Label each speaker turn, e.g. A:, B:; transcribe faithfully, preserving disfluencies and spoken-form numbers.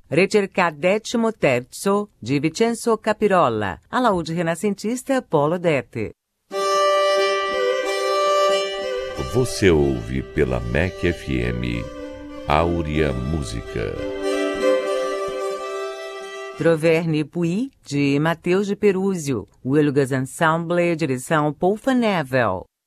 A: Ricerca decimo terzo, de Vincenzo Capirolla, alaúde renascentista Polo Dete.
B: Você ouve pela M E C F M, Áurea Música.
A: Troverne Puy, de Mateus de Perúzio, Wilgas Ensemble, direção Paul Van Nevel.